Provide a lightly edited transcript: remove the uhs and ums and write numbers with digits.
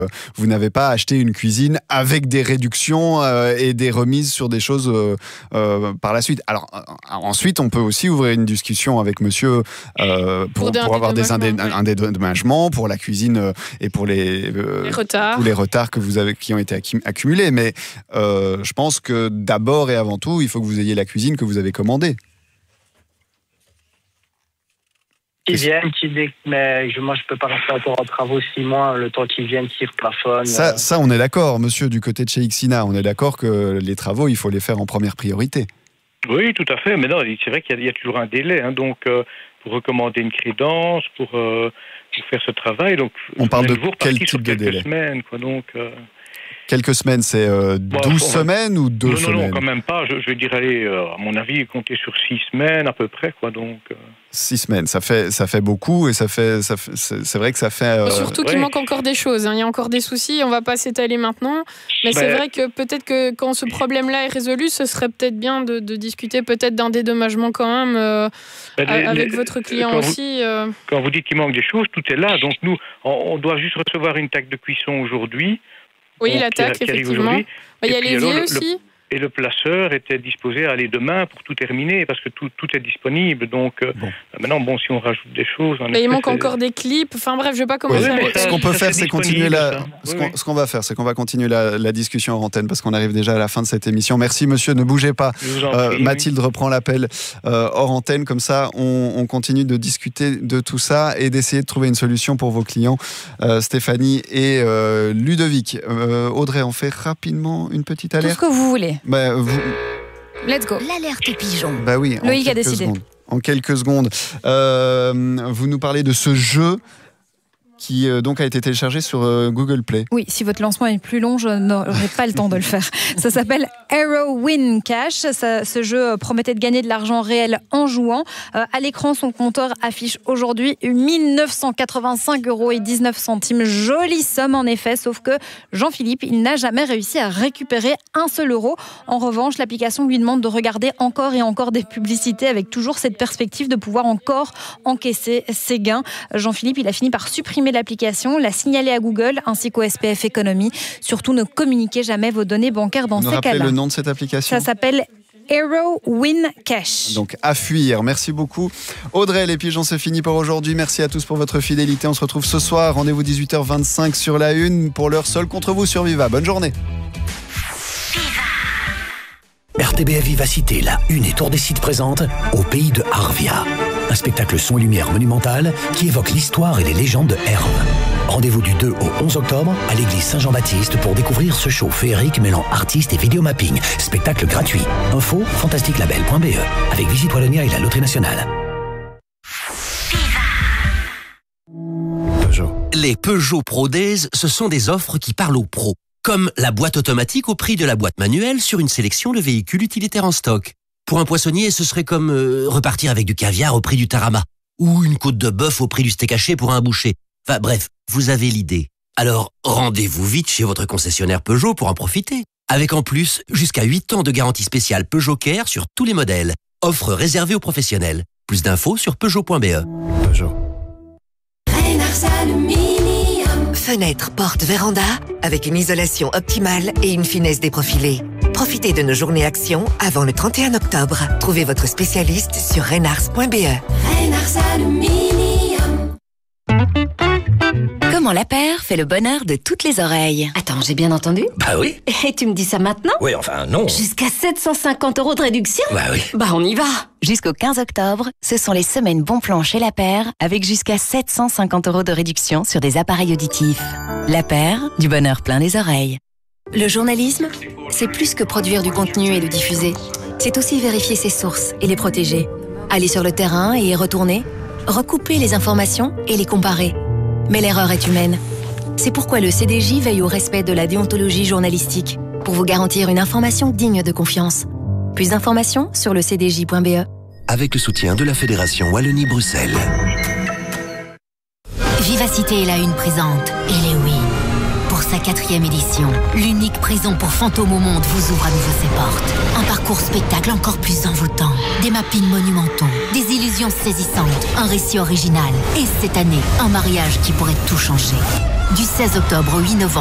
Vous n'avez pas acheté une cuisine avec des réductions et des remises sur des choses par la suite. Alors ensuite, on peut aussi ouvrir une discussion avec monsieur pour avoir des indédommagements pour la cuisine et pour les retards qui ont été accumulés. Mais je pense que d'abord et avant tout, il faut que vous ayez la cuisine que vous avez commandée. Qu'ils viennent, mais moi je peux pas rester encore en travaux 6 mois, le temps qu'ils viennent, qu'ils replafonnent. Ça, on est d'accord, monsieur, du côté de chez Ixina, on est d'accord que les travaux, il faut les faire en première priorité. Oui, tout à fait, mais non, c'est vrai qu'il y a toujours un délai, hein, donc pour recommander une crédence, pour faire ce travail, donc on parle de quel type de délai? Semaines, quoi, donc. Quelques semaines, c'est 12 semaines ou 2 semaines? Non, quand même pas. Je vais dire, allez, à mon avis, compter sur 6 semaines à peu près, quoi. Donc. 6 semaines, ça fait beaucoup et c'est vrai que ça fait. Surtout qu'il manque encore des choses. Hein. Il y a encore des soucis. On va pas s'étaler maintenant, mais c'est vrai que peut-être que quand ce problème-là est résolu, ce serait peut-être bien de discuter peut-être d'un dédommagement quand même avec votre client aussi. Quand vous dites qu'il manque des choses, tout est là. Donc nous, on doit juste recevoir une taxe de cuisson aujourd'hui. Oui, la taxe, effectivement. Il y a l'évier aussi. Et le placeur était disposé à aller demain pour tout terminer, parce que tout est disponible. Donc, maintenant, si on rajoute des choses... Mais il manque encore des clips. Enfin bref, je ne vais pas commencer à... Ce qu'on peut faire, c'est continuer ce qu'on va faire, c'est qu'on va continuer la discussion en antenne, parce qu'on arrive déjà à la fin de cette émission. Merci, monsieur, ne bougez pas. Mathilde reprend l'appel hors antenne. Comme ça, on continue de discuter de tout ça et d'essayer de trouver une solution pour vos clients, Stéphanie et Ludovic. Audrey, on fait rapidement une petite alerte. Tout ce que vous voulez. Let's go. L'alerte pigeon. Oui, Loïc a décidé. En quelques secondes. Vous nous parlez de ce jeu qui donc a été téléchargé sur Google Play. Oui, si votre lancement est plus long, je n'aurai pas le temps de le faire. Ça s'appelle Arrow Win Cash. Ce jeu promettait de gagner de l'argent réel en jouant. À l'écran, son compteur affiche aujourd'hui 1 985,19 €. Jolie somme en effet, sauf que Jean-Philippe, il n'a jamais réussi à récupérer un seul euro. En revanche, l'application lui demande de regarder encore et encore des publicités avec toujours cette perspective de pouvoir encore encaisser ses gains. Jean-Philippe, il a fini par supprimer l'application, l'a signalé à Google ainsi qu'au SPF Économie. Surtout, ne communiquez jamais vos données bancaires dans ces cas-là. Vous rappelez le nom de cette application? Ça s'appelle Arrow Win Cash. Donc à fuir. Merci beaucoup. Audrey, les pigeons, c'est fini pour aujourd'hui. Merci à tous pour votre fidélité. On se retrouve ce soir. Rendez-vous 18h25 sur la Une. Pour l'heure, seul contre vous sur Viva. Bonne journée. RTBF Vivacité, la Une et Tour des Sites présente Au pays de Arvia. Un spectacle son et lumière monumental qui évoque l'histoire et les légendes de Herve. Rendez-vous du 2 au 11 octobre à l'église Saint-Jean-Baptiste pour découvrir ce show féerique mêlant artistes et vidéomapping. Spectacle gratuit. Info fantastiquelabel.be avec Visite Wallonia et la Loterie Nationale. Peugeot. Les Peugeot Pro Days, ce sont des offres qui parlent aux pros. Comme la boîte automatique au prix de la boîte manuelle sur une sélection de véhicules utilitaires en stock. Pour un poissonnier, ce serait comme repartir avec du caviar au prix du tarama. Ou une côte de bœuf au prix du steak haché pour un boucher. Enfin bref, vous avez l'idée. Alors, rendez-vous vite chez votre concessionnaire Peugeot pour en profiter. Avec en plus, jusqu'à 8 ans de garantie spéciale Peugeot Care sur tous les modèles. Offre réservée aux professionnels. Plus d'infos sur Peugeot.be. Peugeot. Fenêtre, porte, véranda, avec une isolation optimale et une finesse déprofilée. Profitez de nos journées actions avant le 31 octobre. Trouvez votre spécialiste sur Reynars.be. Reynars Aluminium. Comment la paire fait le bonheur de toutes les oreilles. Attends, j'ai bien entendu? Bah oui. Et tu me dis ça maintenant? Oui, enfin non. Jusqu'à 750 € de réduction? Bah oui. Bah on y va. Jusqu'au 15 octobre, ce sont les semaines bon plan chez La Paire avec jusqu'à 750 € de réduction sur des appareils auditifs. La Paire, du bonheur plein les oreilles. Le journalisme, c'est plus que produire du contenu et le diffuser. C'est aussi vérifier ses sources et les protéger. Aller sur le terrain et y retourner, recouper les informations et les comparer. Mais l'erreur est humaine. C'est pourquoi le CDJ veille au respect de la déontologie journalistique pour vous garantir une information digne de confiance. Plus d'informations sur le cdj.be. Avec le soutien de la Fédération Wallonie-Bruxelles. Vivacité est la Une présente Halloween. Pour sa 4e édition, l'unique prison pour fantômes au monde vous ouvre à nouveau ses portes. Un parcours spectacle encore plus envoûtant, des mappings monumentaux, des illusions saisissantes, un récit original et cette année, un mariage qui pourrait tout changer. Du 16 octobre au 8 novembre.